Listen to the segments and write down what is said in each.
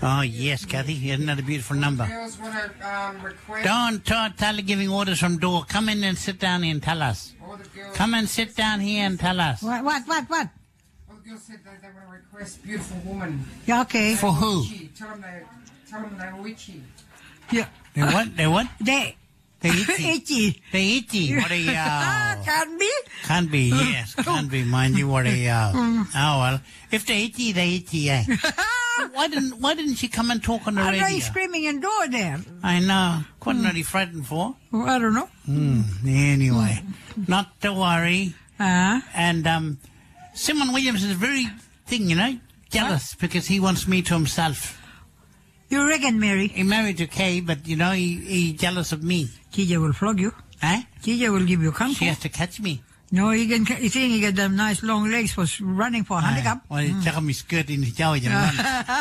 Oh, yes, Kathy. Isn't that a beautiful number? Girls want to request. Don't tell her giving orders from door. Come in and sit down here and tell us. All the girls. Come and sit down here and tell us. What? All the girls said they want to request beautiful woman. Yeah, okay. For who? Tell them they were witchy. Yeah. They what? They what? They They itchy. itchy. They itchy. What a Can be. Can't be, yes. Can't be, mind you. What a oh well. If they itchy, eh? Why didn't she come and talk on the I radio? know he's screaming in door there. I know. What are you frightened for? Well, I don't know. Anyway, not to worry. Uh-huh. And Simon Williams is very thing, jealous because he wants me to himself. You reckon, Mary? He married to Kay, but he jealous of me. TJ will flog you. Eh? TJ will give you kung She fu. has to catch me. No, he think he get them nice long legs for running for handicap. Well, he took my skirt in his jaw and run.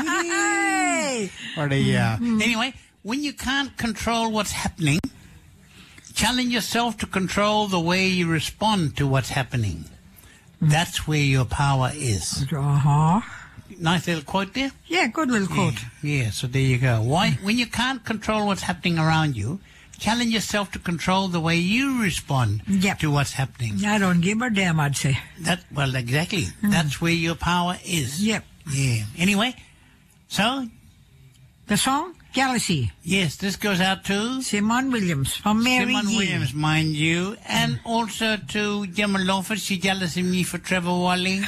Hey! Or Anyway, when you can't control what's happening, challenge yourself to control the way you respond to what's happening. That's where your power is. Uh-huh. Nice little quote there. Yeah, good little quote. Yeah, so there you go. When you can't control what's happening around you, challenge yourself to control the way you respond to what's happening. I don't give a damn, I'd say. Exactly. That's where your power is. Yep. Yeah. Anyway, so The song, Jealousy. yes, this goes out to Simon Williams from Mary Simon G. Williams, mind you, and also to Gemma Lawford. She jealous of me for Trevor Wally.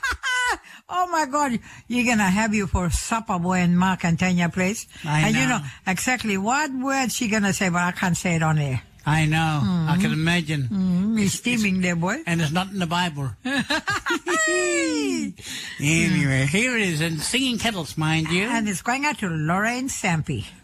Oh my God, you're gonna have you for supper, boy, in Mark and Tanya place. I and you know. know exactly what words she gonna say, but I can't say it on air. I know. I can imagine. He's steaming there, boy. And it's not in the Bible. Anyway, here it is, and singing kettles, mind you. And it's going out to Lorraine Stampy.